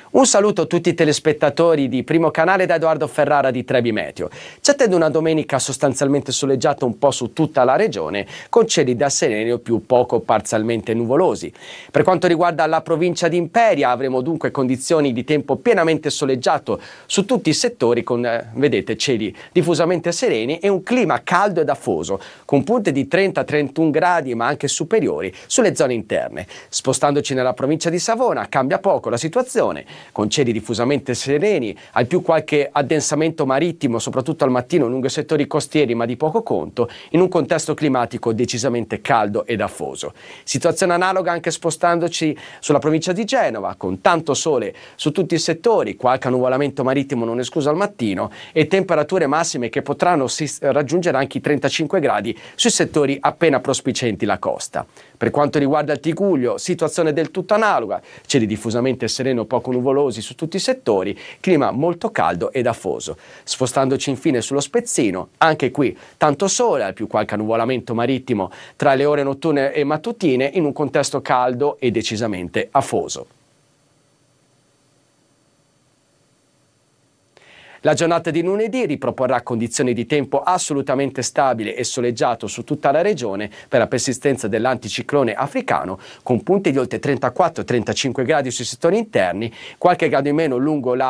Un saluto a tutti i telespettatori di Primo Canale da Edoardo Ferrara di Trebi Meteo. Ci attende una domenica sostanzialmente soleggiata un po' su tutta la regione, con cieli da sereni o più poco parzialmente nuvolosi. Per quanto riguarda la provincia di Imperia, avremo dunque condizioni di tempo pienamente soleggiato su tutti i settori con, vedete, cieli diffusamente sereni e un clima caldo ed afoso, con punte di 30-31 gradi ma anche superiori sulle zone interne. Spostandoci nella provincia di Savona cambia poco la situazione, con cieli diffusamente sereni, al più qualche addensamento marittimo, soprattutto al mattino lungo i settori costieri, ma di poco conto, in un contesto climatico decisamente caldo ed afoso. Situazione analoga anche spostandoci sulla provincia di Genova, con tanto sole su tutti i settori, qualche annuvolamento marittimo non escluso al mattino e temperature massime che potranno raggiungere anche i 35 gradi sui settori appena prospicienti la costa. Per quanto riguarda il Tigullio, situazione del tutto analoga, cieli diffusamente sereno poco nuvolosi su tutti i settori, clima molto caldo ed afoso. Spostandoci infine sullo Spezzino, anche qui tanto sole, al più qualche annuvolamento marittimo tra le ore notturne e mattutine in un contesto caldo e decisamente afoso. La giornata di lunedì riproporrà condizioni di tempo assolutamente stabile e soleggiato su tutta la regione per la persistenza dell'anticiclone africano, con punte di oltre 34-35 gradi sui settori interni, qualche grado in meno lungo la